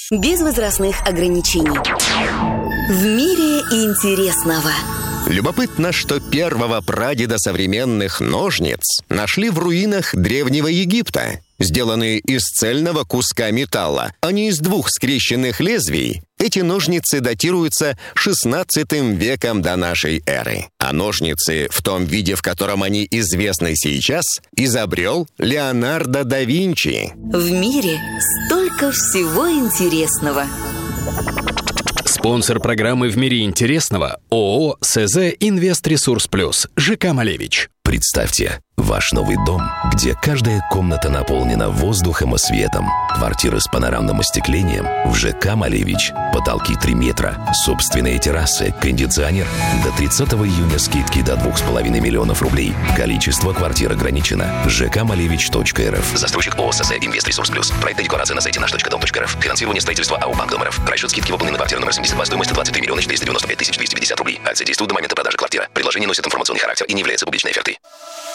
без возрастных ограничений. В мире интересного. Любопытно, что первого прадеда современных ножниц нашли в руинах Древнего Египта. Сделанные из цельного куска металла, а не из двух скрещенных лезвий, эти ножницы датируются XVI веком до нашей эры. А ножницы в том виде, в котором они известны сейчас, изобрел Леонардо да Винчи. В мире столько всего интересного. Спонсор программы «В мире интересного» ООО «СЗ Инвест-Ресурс Плюс» ЖК «Малевич». Представьте, ваш новый дом, где каждая комната наполнена воздухом и светом. Квартиры с панорамным остеклением в ЖК «Малевич». Потолки 3 метра, собственные террасы, кондиционер. До 30 июня скидки до 2,5 миллионов рублей. Количество квартир ограничено. жкмалевич.рф. Застройщик ООО «СЗ Инвест-Ресурс Плюс». Проект декларации на сайте наш.дом.рф. Финансирование строительства АО «Банк Дом РФ». Расчет скидки выполнен на квартиру номер 72 стоимостью 23 миллиона 495 тысяч 250 рублей. Акции действуют до момента продажи квартиры. Предложение носит информационный характер и не является публичной офертой.